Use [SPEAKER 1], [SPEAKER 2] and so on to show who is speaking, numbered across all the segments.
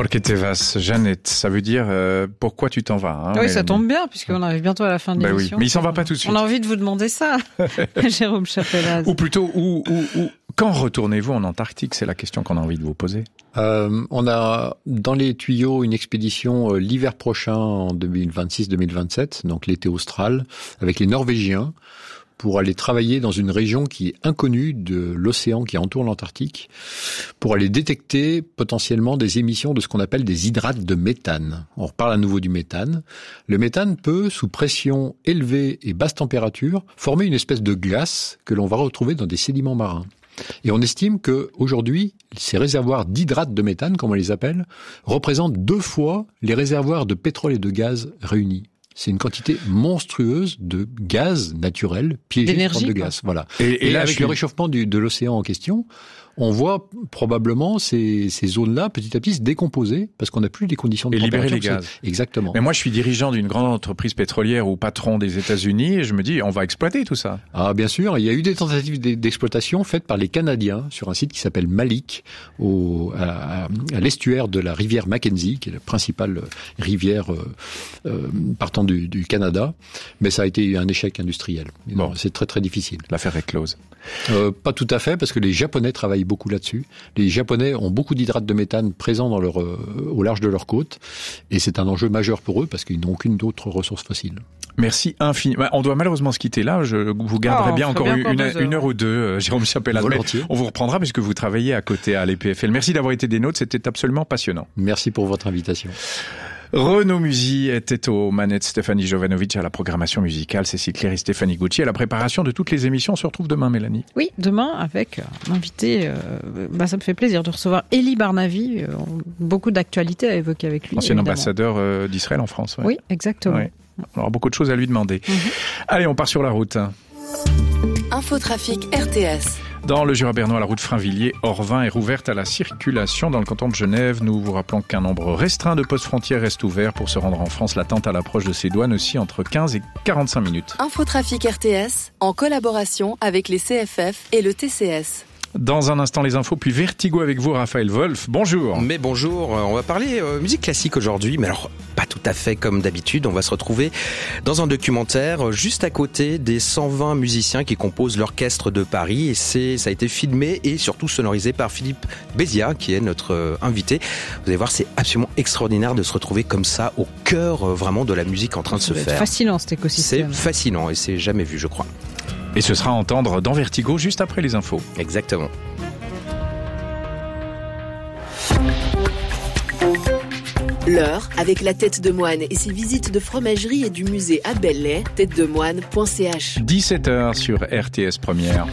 [SPEAKER 1] Porque te vas, Jeannette, ça veut dire pourquoi tu t'en vas. Hein,
[SPEAKER 2] oui, ça tombe bien, puisqu'on arrive bientôt à la fin de l'émission.
[SPEAKER 1] Oui. Mais il s'en va pas tout de suite.
[SPEAKER 2] On a envie de vous demander ça, Jérôme Chapelaz.
[SPEAKER 1] Ou plutôt, quand retournez-vous en Antarctique? C'est la question qu'on a envie de vous poser.
[SPEAKER 3] On a dans les tuyaux une expédition l'hiver prochain en 2026-2027, donc l'été austral, avec les Norvégiens, pour aller travailler dans une région qui est inconnue de l'océan qui entoure l'Antarctique, pour aller détecter potentiellement des émissions de ce qu'on appelle des hydrates de méthane. On reparle à nouveau du méthane. Le méthane peut, sous pression élevée et basse température, former une espèce de glace que l'on va retrouver dans des sédiments marins. Et on estime que aujourd'hui, ces réservoirs d'hydrates de méthane, comme on les appelle, représentent 2 fois les réservoirs de pétrole et de gaz réunis. C'est une quantité monstrueuse de gaz naturel piégé sous forme de glace. Voilà. Et là, avec le réchauffement de l'océan en question, on voit probablement ces zones-là petit à petit se décomposer parce qu'on n'a plus les conditions de température.
[SPEAKER 1] Et libérer les gaz.
[SPEAKER 3] Exactement.
[SPEAKER 1] Mais moi, je suis dirigeant d'une grande entreprise pétrolière ou patron des États-Unis et je me dis, on va exploiter tout ça.
[SPEAKER 3] Ah, bien sûr. Il y a eu des tentatives d'exploitation faites par les Canadiens sur un site qui s'appelle Malik, à l'estuaire de la rivière Mackenzie, qui est la principale rivière partant du Canada. Mais ça a été un échec industriel. Bon. C'est très très difficile.
[SPEAKER 1] L'affaire est close.
[SPEAKER 3] Pas tout à fait, parce que les Japonais travaillent beaucoup là-dessus. Les Japonais ont beaucoup d'hydrates de méthane présents dans au large de leur côte, et c'est un enjeu majeur pour eux parce qu'ils n'ont aucune autre ressource fossile.
[SPEAKER 1] Merci infiniment. On doit malheureusement se quitter là. Je vous garderai bien encore une heure ou deux, Jérôme Chapelaz. On vous reprendra puisque vous travaillez à côté à l'EPFL. Merci d'avoir été des nôtres, c'était absolument passionnant.
[SPEAKER 3] Merci pour votre invitation.
[SPEAKER 1] Renaud Musy était aux manettes, Stéphanie Jovanovic à la programmation musicale, Cécile Claire et Stéphanie Gucci à la préparation de toutes les émissions. On se retrouve demain, Mélanie.
[SPEAKER 2] Oui, demain avec un invité. Ça me fait plaisir de recevoir Elie Barnavi. Beaucoup d'actualités à évoquer avec lui.
[SPEAKER 1] Ancien ambassadeur d'Israël en France. Ouais.
[SPEAKER 2] Oui, exactement.
[SPEAKER 1] Ouais. On aura beaucoup de choses à lui demander. Allez, on part sur la route.
[SPEAKER 4] Infotrafic RTS.
[SPEAKER 1] Dans le Jura bernois, la route Frainvilliers-Orvin est rouverte à la circulation dans le canton de Genève. Nous vous rappelons qu'un nombre restreint de postes frontières reste ouvert pour se rendre en France. L'attente à l'approche de ces douanes aussi entre 15 et 45 minutes.
[SPEAKER 4] Infotrafic RTS, en collaboration avec les CFF et le TCS.
[SPEAKER 1] Dans un instant, les infos, puis Vertigo avec vous, Raphaël Wolf. Bonjour.
[SPEAKER 5] Mais bonjour, on va parler musique classique aujourd'hui, mais alors pas tout à fait comme d'habitude. On va se retrouver dans un documentaire juste à côté des 120 musiciens qui composent l'orchestre de Paris. Et ça a été filmé et surtout sonorisé par Philippe Bézia, qui est notre invité. Vous allez voir, c'est absolument extraordinaire de se retrouver comme ça, au cœur vraiment de la musique en train de se faire.
[SPEAKER 2] C'est fascinant cet écosystème.
[SPEAKER 5] C'est fascinant et c'est jamais vu, je crois.
[SPEAKER 1] Et ce sera à entendre dans Vertigo juste après les infos.
[SPEAKER 5] Exactement.
[SPEAKER 4] L'heure avec la tête de moine et ses visites de fromagerie et du musée à Belley, têtedemoine.ch.
[SPEAKER 1] 17h sur RTS Première.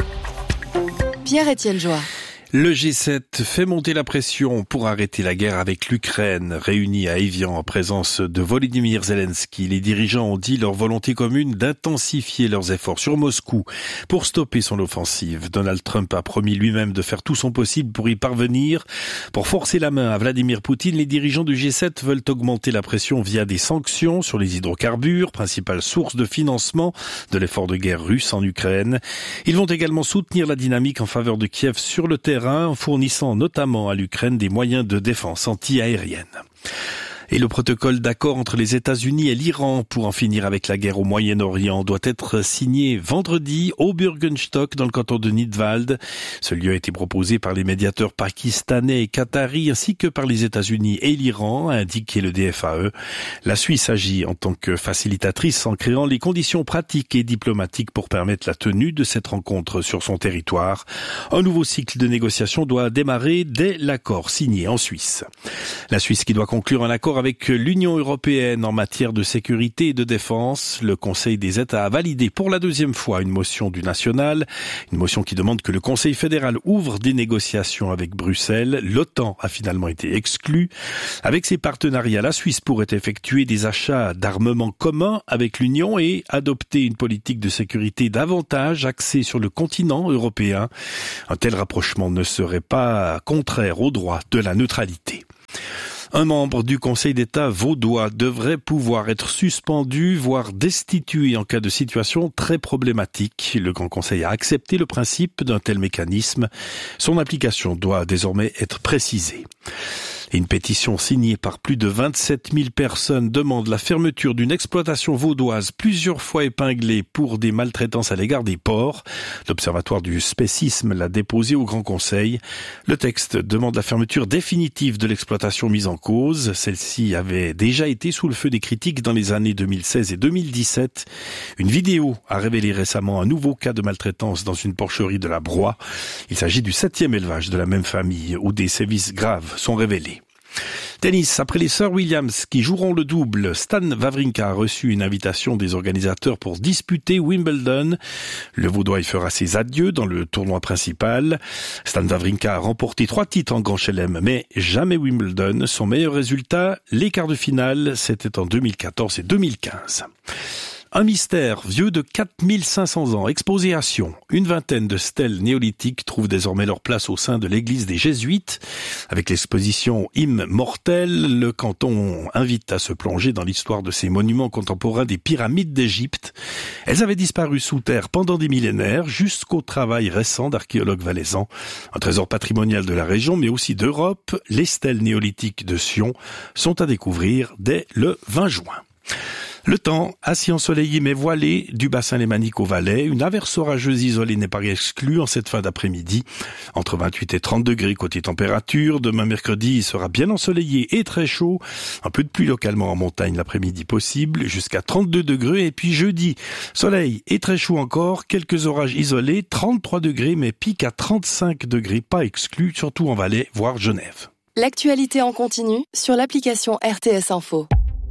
[SPEAKER 4] Pierre-Étienne Joie.
[SPEAKER 6] Le G7 fait monter la pression pour arrêter la guerre avec l'Ukraine. Réunis à Évian en présence de Volodymyr Zelensky, les dirigeants ont dit leur volonté commune d'intensifier leurs efforts sur Moscou pour stopper son offensive. Donald Trump a promis lui-même de faire tout son possible pour y parvenir. Pour forcer la main à Vladimir Poutine, les dirigeants du G7 veulent augmenter la pression via des sanctions sur les hydrocarbures, principale source de financement de l'effort de guerre russe en Ukraine. Ils vont également soutenir la dynamique en faveur de Kiev sur le terrain, en fournissant notamment à l'Ukraine des moyens de défense anti-aérienne. Et le protocole d'accord entre les États-Unis et l'Iran pour en finir avec la guerre au Moyen-Orient doit être signé vendredi au Bürgenstock dans le canton de Nidwald. Ce lieu a été proposé par les médiateurs pakistanais et qataris ainsi que par les États-Unis et l'Iran, a indiqué le DFAE. La Suisse agit en tant que facilitatrice en créant les conditions pratiques et diplomatiques pour permettre la tenue de cette rencontre sur son territoire. Un nouveau cycle de négociations doit démarrer dès l'accord signé en Suisse. La Suisse qui doit conclure un accord avec l'Union européenne en matière de sécurité et de défense. Le Conseil des États a validé pour la deuxième fois une motion du national, une motion qui demande que le Conseil fédéral ouvre des négociations avec Bruxelles. L'OTAN a finalement été exclue. Avec ses partenariats, la Suisse pourrait effectuer des achats d'armements communs avec l'Union et adopter une politique de sécurité davantage axée sur le continent européen. Un tel rapprochement ne serait pas contraire au droit de la neutralité. Un membre du Conseil d'État vaudois devrait pouvoir être suspendu, voire destitué en cas de situation très problématique. Le Grand Conseil a accepté le principe d'un tel mécanisme. Son application doit désormais être précisée. Et une pétition signée par plus de 27 000 personnes demande la fermeture d'une exploitation vaudoise plusieurs fois épinglée pour des maltraitances à l'égard des porcs. L'Observatoire du spécisme l'a déposé au Grand Conseil. Le texte demande la fermeture définitive de l'exploitation mise en cause. Celle-ci avait déjà été sous le feu des critiques dans les années 2016 et 2017. Une vidéo a révélé récemment un nouveau cas de maltraitance dans une porcherie de la Broye. Il s'agit du 7e élevage de la même famille où des sévices graves sont révélés. Tennis, après les sœurs Williams qui joueront le double, Stan Wawrinka a reçu une invitation des organisateurs pour disputer Wimbledon. Le Vaudois y fera ses adieux dans le tournoi principal. Stan Wawrinka a remporté 3 titres en Grand Chelem, mais jamais Wimbledon. Son meilleur résultat, les quarts de finale, c'était en 2014 et 2015. Un mystère vieux de 4500 ans, exposé à Sion. Une vingtaine de stèles néolithiques trouvent désormais leur place au sein de l'église des Jésuites. Avec l'exposition Immortel, le canton invite à se plonger dans l'histoire de ces monuments contemporains des pyramides d'Égypte. Elles avaient disparu sous terre pendant des millénaires, jusqu'au travail récent d'archéologues valaisans. Un trésor patrimonial de la région, mais aussi d'Europe, les stèles néolithiques de Sion sont à découvrir dès le 20 juin. Le temps, assis ensoleillé mais voilé, du bassin lémanique au Valais. Une averse orageuse isolée n'est pas exclue en cette fin d'après-midi. Entre 28 et 30 degrés côté température. Demain mercredi, il sera bien ensoleillé et très chaud. Un peu de pluie localement en montagne l'après-midi possible, jusqu'à 32 degrés. Et puis jeudi, soleil et très chaud encore. Quelques orages isolés, 33 degrés mais pic à 35 degrés, pas exclu, surtout en Valais, voire Genève.
[SPEAKER 7] L'actualité en continu sur l'application RTS Info.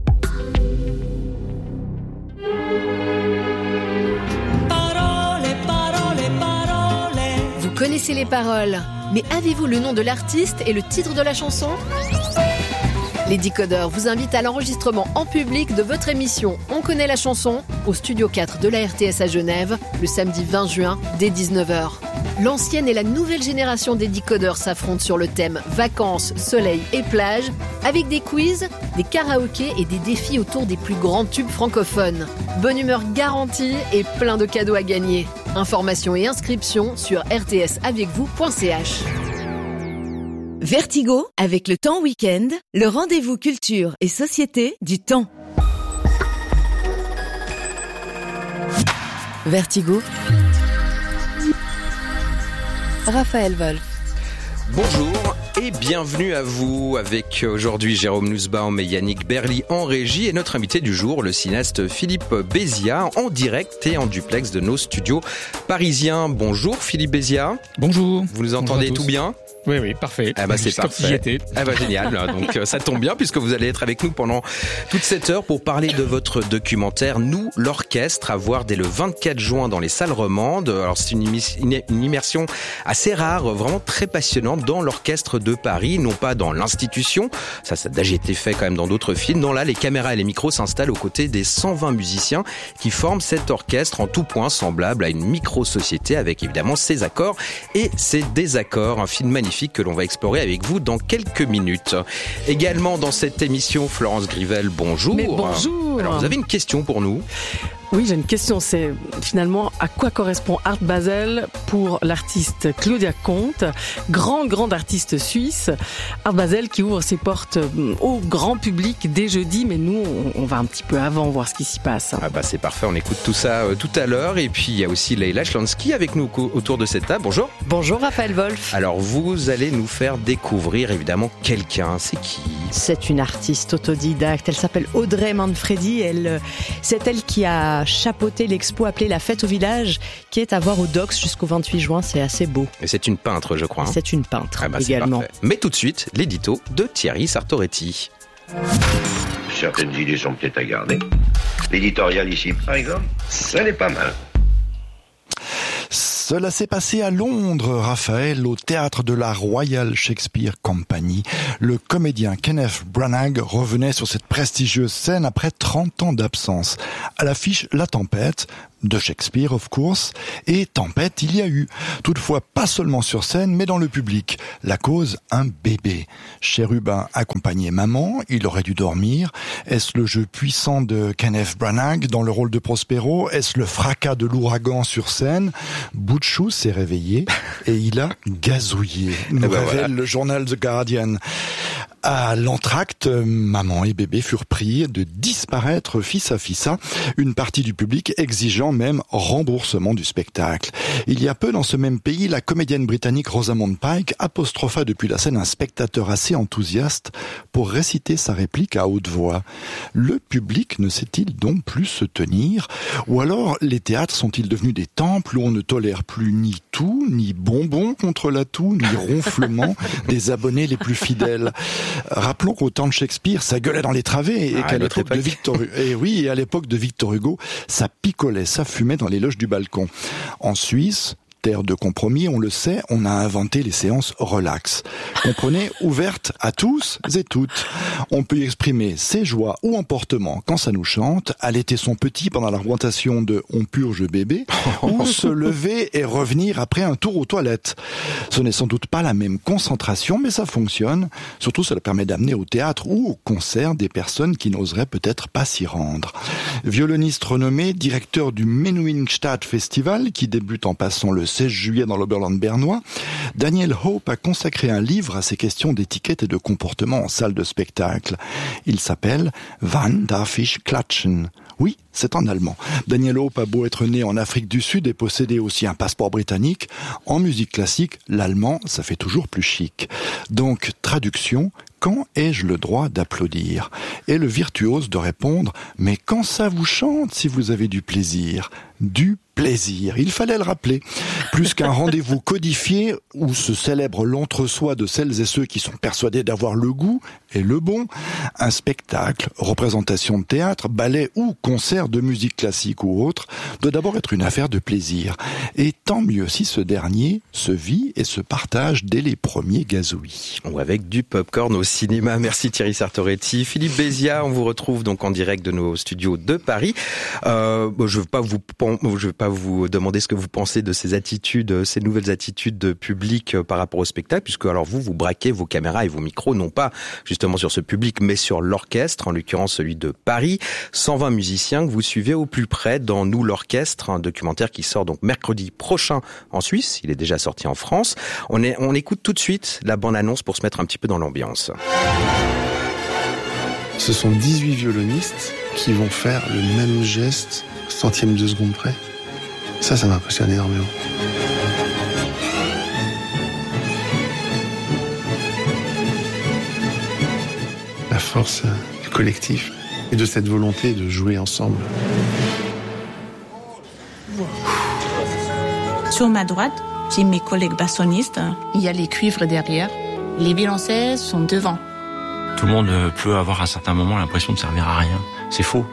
[SPEAKER 4] Vous connaissez les paroles, mais avez-vous le nom de l'artiste et le titre de la chanson ? Les décodeurs vous invitent à l'enregistrement en public de votre émission On connaît la chanson au Studio 4 de la RTS à Genève le samedi 20 juin dès 19h. L'ancienne et la nouvelle génération des décodeurs s'affrontent sur le thème vacances, soleil et plage avec des quiz, des karaokés et des défis autour des plus grands tubes francophones. Bonne humeur garantie et plein de cadeaux à gagner. Informations et inscriptions sur rtsavecvous.ch.
[SPEAKER 8] Vertigo, avec le Temps Week-end, le rendez-vous culture et société du Temps.
[SPEAKER 7] Vertigo, Raphaël Wolf.
[SPEAKER 5] Bonjour et bienvenue à vous avec aujourd'hui Jérôme Nussbaum et Yannick Berly en régie et notre invité du jour, le cinéaste Philippe Béziat, en direct et en duplex de nos studios parisiens. Bonjour Philippe Béziat.
[SPEAKER 9] Bonjour.
[SPEAKER 5] Vous nous entendez tout bien ?
[SPEAKER 9] Oui, parfait.
[SPEAKER 5] Ah bah c'est parfait. Ah bah génial. Donc ça tombe bien puisque vous allez être avec nous pendant toute cette heure pour parler de votre documentaire Nous, l'orchestre, à voir dès le 24 juin dans les salles romandes. Alors c'est une immersion assez rare, vraiment très passionnante dans l'orchestre de Paris, non pas dans l'institution. Ça a déjà été fait quand même dans d'autres films. Non, là les caméras et les micros s'installent aux côtés des 120 musiciens qui forment cet orchestre en tout point semblable à une micro-société avec évidemment ses accords et ses désaccords. Un film magnifique que l'on va explorer avec vous dans quelques minutes. Également dans cette émission, Florence Grivel, bonjour.
[SPEAKER 10] Mais bonjour.
[SPEAKER 5] Alors vous avez une question pour nous ?
[SPEAKER 10] Oui, j'ai une question, c'est finalement à quoi correspond Art Basel pour l'artiste Claudia Comte, grande artiste suisse. Art Basel qui ouvre ses portes au grand public dès jeudi, mais nous on va un petit peu avant voir ce qui s'y passe.
[SPEAKER 5] Ah bah c'est parfait, on écoute tout ça tout à l'heure. Et puis il y a aussi Leila Schlansky avec nous autour de cette table. Bonjour.
[SPEAKER 11] Bonjour Raphaël Wolf.
[SPEAKER 5] Alors vous allez nous faire découvrir évidemment quelqu'un, c'est qui ?
[SPEAKER 11] C'est une artiste autodidacte, elle s'appelle Audrey Manfredi, c'est elle qui a chapeauté l'expo appelée La Fête au Village, qui est à voir au Dox jusqu'au 28 juin, c'est assez beau.
[SPEAKER 5] Et c'est une peintre, je crois.
[SPEAKER 11] C'est une peintre
[SPEAKER 5] également. Mais tout de suite, l'édito de Thierry Sartoretti.
[SPEAKER 12] Certaines idées sont peut-être à garder. L'éditorial ici, par exemple, ça n'est pas mal.
[SPEAKER 13] Cela s'est passé à Londres, Raphaël, au théâtre de la Royal Shakespeare Company. Le comédien Kenneth Branagh revenait sur cette prestigieuse scène après 30 ans d'absence. À l'affiche, La Tempête, de Shakespeare, of course, et tempête il y a eu. Toutefois, pas seulement sur scène, mais dans le public. La cause, un bébé. Chérubin accompagnait maman, il aurait dû dormir. Est-ce le jeu puissant de Kenneth Branagh dans le rôle de Prospero? Est-ce le fracas de l'ouragan sur scène? Butchou s'est réveillé et il a gazouillé, nous révèle le journal The Guardian. À l'entracte, maman et bébé furent priés de disparaître fils à fissa, une partie du public exigeant même remboursement du spectacle. Il y a peu, dans ce même pays, la comédienne britannique Rosamund Pike apostropha depuis la scène un spectateur assez enthousiaste pour réciter sa réplique à haute voix. Le public ne sait-il donc plus se tenir? Ou alors les théâtres sont-ils devenus des temples où on ne tolère plus ni tout, ni bonbons contre la toux, ni ronflement des abonnés les plus fidèles? Rappelons qu'au temps de Shakespeare, ça gueulait dans les travées et qu'à l'époque de Victor Hugo, ça picolait, ça fumait dans les loges du balcon. En Suisse, terre de compromis, on le sait, on a inventé les séances relax. Comprenez, ouvertes à tous et toutes. On peut y exprimer ses joies ou emportements quand ça nous chante, allaiter son petit pendant la rotation de « on purge bébé » ou se lever et revenir après un tour aux toilettes. Ce n'est sans doute pas la même concentration, mais ça fonctionne. Surtout, cela permet d'amener au théâtre ou au concert des personnes qui n'oseraient peut-être pas s'y rendre. Violoniste renommé, directeur du Menuhinstadt Festival, qui débute en passant le 16 juillet dans l'Oberland bernois, Daniel Hope a consacré un livre à ces questions d'étiquette et de comportement en salle de spectacle. Il s'appelle « Wann darf ich klatschen ?» Oui, c'est en allemand. Daniel Hope a beau être né en Afrique du Sud et posséder aussi un passeport britannique, en musique classique, l'allemand, ça fait toujours plus chic. Donc, traduction, quand ai-je le droit d'applaudir? Et le virtuose de répondre, mais quand ça vous chante si vous avez du plaisir? Du plaisir, il fallait le rappeler. Plus qu'un rendez-vous codifié où se célèbre l'entre-soi de celles et ceux qui sont persuadés d'avoir le goût et le bon, un spectacle, représentation de théâtre, ballet ou concert de musique classique ou autre, doit d'abord être une affaire de plaisir. Et tant mieux si ce dernier se vit et se partage dès les premiers gazouillis.
[SPEAKER 5] Ou avec du popcorn au cinéma. Merci Thierry Sartoretti. Philippe Béziat, on vous retrouve donc en direct de nos studios de Paris. Je veux pas vous demander ce que vous pensez de ces attitudes, ces nouvelles attitudes de public par rapport au spectacle, puisque alors vous braquez vos caméras et vos micros, non pas justement sur ce public, mais sur l'orchestre, en l'occurrence celui de Paris. 120 musiciens que vous suivez au plus près dans Nous l'Orchestre, un documentaire qui sort donc mercredi prochain en Suisse. Il est déjà sorti en France. On écoute tout de suite la bande-annonce pour se mettre un petit peu dans l'ambiance.
[SPEAKER 9] Ce sont 18 violonistes qui vont faire le même geste, centième de seconde près. Ça m'impressionne énormément. La force du collectif et de cette volonté de jouer ensemble.
[SPEAKER 14] Sur ma droite, j'ai mes collègues bassonistes. Il y a les cuivres derrière. Les violoncelles sont devant.
[SPEAKER 15] Tout le monde peut avoir à un certain moment l'impression de servir à rien. C'est faux.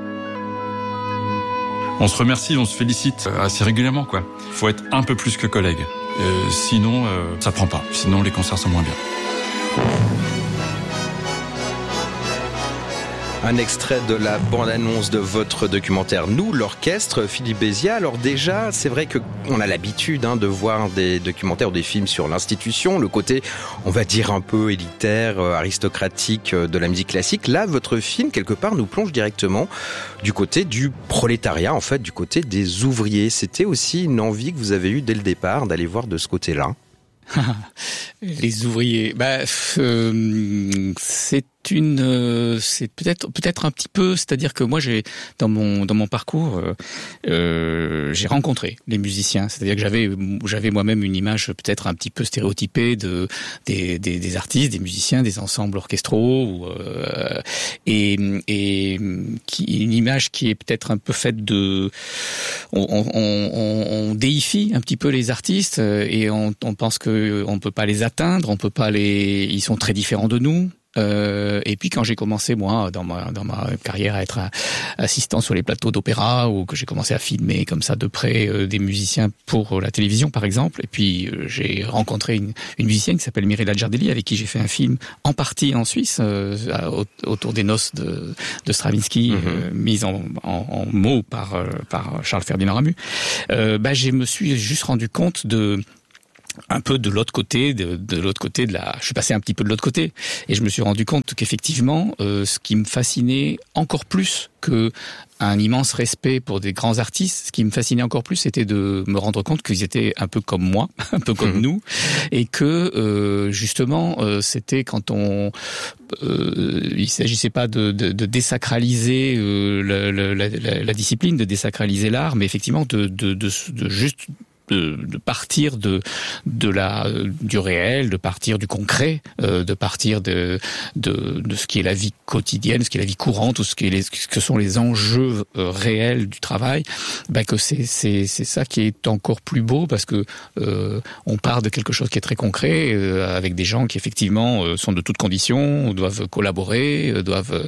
[SPEAKER 16] On se remercie, on se félicite assez régulièrement, quoi. Faut être un peu plus que collègue. Sinon, ça prend pas. Sinon, les concerts sont moins bien.
[SPEAKER 5] Un extrait de la bande-annonce de votre documentaire Nous, l'Orchestre, Philippe Béziat. Alors déjà, c'est vrai qu'on a l'habitude de voir des documentaires ou des films sur l'institution, le côté, on va dire, un peu élitaire, aristocratique de la musique classique. Là, votre film, quelque part, nous plonge directement du côté du prolétariat, en fait, du côté des ouvriers. C'était aussi une envie que vous avez eue dès le départ d'aller voir de ce côté-là.
[SPEAKER 17] Les ouvriers, c'est peut-être un petit peu, c'est-à-dire que moi j'ai dans mon parcours j'ai rencontré les musiciens, c'est-à-dire que j'avais moi-même une image peut-être un petit peu stéréotypée des artistes, des musiciens, des ensembles orchestraux et une image qui est peut-être un peu faite de on déifie un petit peu les artistes et on pense que on peut pas les atteindre, ils sont très différents de nous. Et puis quand j'ai commencé moi dans ma carrière à être assistant sur les plateaux d'opéra ou que j'ai commencé à filmer comme ça de près des musiciens pour la télévision par exemple, et puis j'ai rencontré une musicienne qui s'appelle Mirella Giardelli avec qui j'ai fait un film en partie en Suisse autour des noces de Stravinsky, mise en mots par Charles Ferdinand Ramu. Je me suis juste rendu compte un peu de l'autre côté, je suis passé un petit peu de l'autre côté, et je me suis rendu compte qu'effectivement, ce qui me fascinait encore plus que un immense respect pour des grands artistes, ce qui me fascinait encore plus, c'était de me rendre compte qu'ils étaient un peu comme moi, un peu comme nous, et que justement, c'était quand il s'agissait pas de désacraliser la discipline, de désacraliser l'art, mais effectivement de juste de partir du réel, de partir du concret, de partir de ce qui est la vie quotidienne, ce qui est la vie courante, ou ce que sont les enjeux réels du travail, que c'est ça qui est encore plus beau, parce que on part de quelque chose qui est très concret, avec des gens qui effectivement sont de toutes conditions, doivent collaborer, doivent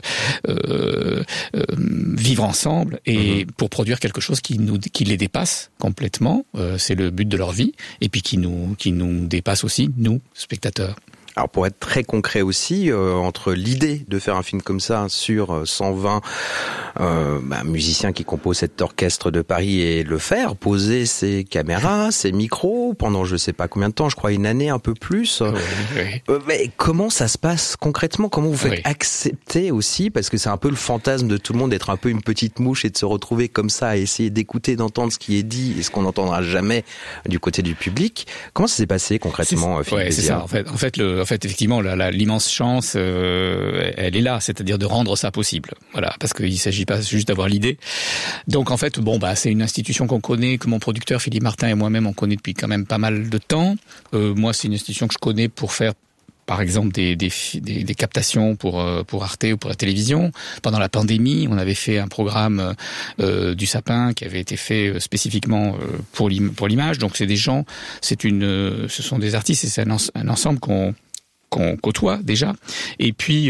[SPEAKER 17] vivre ensemble, et pour produire quelque chose qui les dépasse complètement. C'est le but de leur vie, et puis qui nous dépasse aussi, nous, spectateurs.
[SPEAKER 5] Alors pour être très concret aussi, entre l'idée de faire un film comme ça sur 120 musiciens qui composent cet orchestre de Paris, et le faire, poser ses caméras, ses micros pendant je sais pas combien de temps, je crois une année, un peu plus. Mais comment ça se passe concrètement? Comment vous faites accepter aussi, parce que c'est un peu le fantasme de tout le monde d'être un peu une petite mouche et de se retrouver comme ça à essayer d'écouter, d'entendre ce qui est dit et ce qu'on n'entendra jamais du côté du public. Comment ça s'est passé concrètement, Philippe Béziat?
[SPEAKER 17] C'est ça. En fait, effectivement, l'immense chance, elle est là, c'est-à-dire de rendre ça possible. Voilà, parce qu'il s'agit pas juste d'avoir l'idée. Donc, en fait, c'est une institution qu'on connaît, que mon producteur Philippe Martin et moi-même on connaît depuis quand même pas mal de temps. Moi, c'est une institution que je connais pour faire, par exemple, des captations pour Arte ou pour la télévision. Pendant la pandémie, on avait fait un programme du Sapin qui avait été fait spécifiquement pour l'image. Donc, c'est des gens, ce sont des artistes, et c'est un ensemble qu'on côtoie déjà, et puis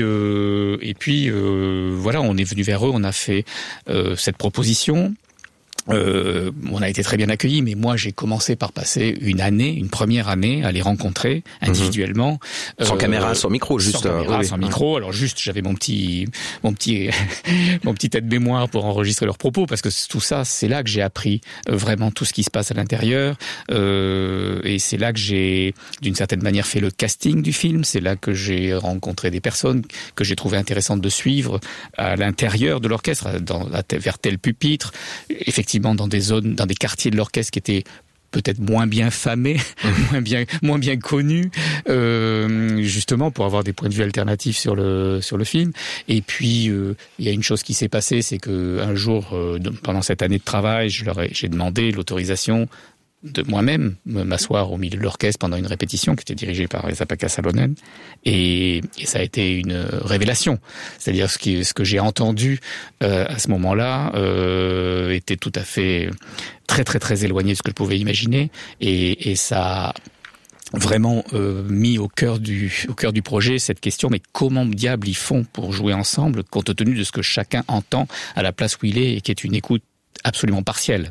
[SPEAKER 17] voilà, on est venu vers eux, on a fait cette proposition. On a été très bien accueillis, mais moi j'ai commencé par passer une première année à les rencontrer individuellement.
[SPEAKER 5] Sans caméra, sans micro, juste.
[SPEAKER 17] Sans caméra, sans micro. Alors juste, j'avais mon petit aide-mémoire pour enregistrer leurs propos, parce que tout ça, c'est là que j'ai appris vraiment tout ce qui se passe à l'intérieur. Et c'est là que j'ai, d'une certaine manière, fait le casting du film. C'est là que j'ai rencontré des personnes que j'ai trouvé intéressantes de suivre à l'intérieur de l'orchestre, vers tel pupitre. Effectivement, dans des zones, dans des quartiers de l'orchestre qui étaient peut-être moins bien famés, moins bien connus, justement pour avoir des points de vue alternatifs sur le film. Et puis il y a une chose qui s'est passée, c'est que un jour, pendant cette année de travail, j'ai demandé l'autorisation de moi-même m'asseoir au milieu de l'orchestre pendant une répétition qui était dirigée par Esa-Pekka Salonen, et ça a été une révélation. C'est-à-dire ce que j'ai entendu à ce moment-là était tout à fait très très très éloigné de ce que je pouvais imaginer, et ça a vraiment mis au cœur du projet cette question: mais comment diable ils font pour jouer ensemble, compte tenu de ce que chacun entend à la place où il est, et qui est une écoute absolument partiel.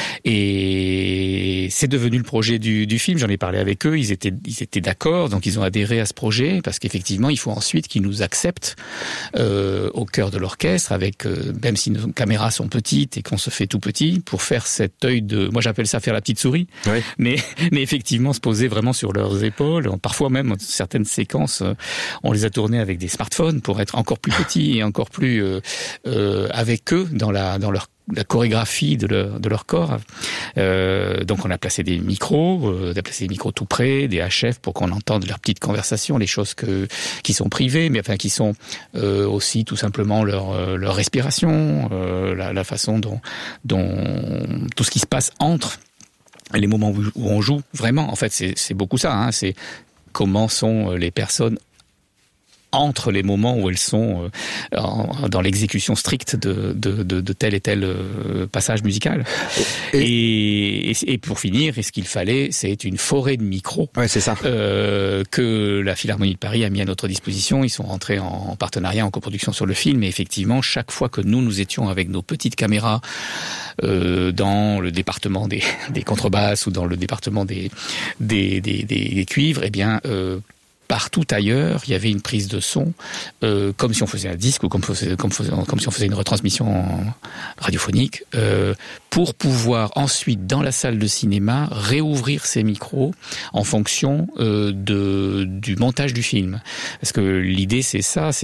[SPEAKER 17] Et c'est devenu le projet du film. J'en ai parlé avec eux, ils étaient d'accord, donc ils ont adhéré à ce projet, parce qu'effectivement, il faut ensuite qu'ils nous acceptent au cœur de l'orchestre, avec même si nos caméras sont petites et qu'on se fait tout petit, pour faire cet œil de, moi j'appelle ça faire la petite souris, oui. mais effectivement se poser vraiment sur leurs épaules. Parfois même certaines séquences, on les a tournées avec des smartphones pour être encore plus petits et encore plus avec eux dans la chorégraphie de leur corps. Donc on a placé des micros, tout près, des HF pour qu'on entende leurs petites conversations, les choses qui sont privées, mais enfin qui sont aussi tout simplement leur respiration, la façon dont tout ce qui se passe entre les moments où on joue. Vraiment, en fait, c'est beaucoup ça. Hein, c'est comment sont les personnes entre les moments où elles sont dans l'exécution stricte de tel et tel passage musical. Et pour finir, ce qu'il fallait, c'est une forêt de micros,
[SPEAKER 5] c'est ça.
[SPEAKER 17] Que la Philharmonie de Paris a mis à notre disposition. Ils sont rentrés en partenariat, en coproduction sur le film, et effectivement, chaque fois que nous étions avec nos petites caméras dans le département des contrebasses ou dans le département des cuivres, eh bien partout ailleurs, il y avait une prise de son, comme si on faisait un disque ou comme si on faisait une retransmission radiophonique, pour pouvoir ensuite, dans la salle de cinéma, réouvrir ces micros en fonction du montage du film. Parce que l'idée, c'est ça,